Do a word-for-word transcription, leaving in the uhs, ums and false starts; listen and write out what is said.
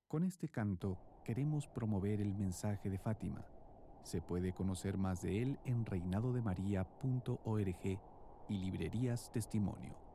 Con este canto queremos promover el mensaje de Fátima. Se puede conocer más de él en reinado de maría punto org y librerías Testimonio.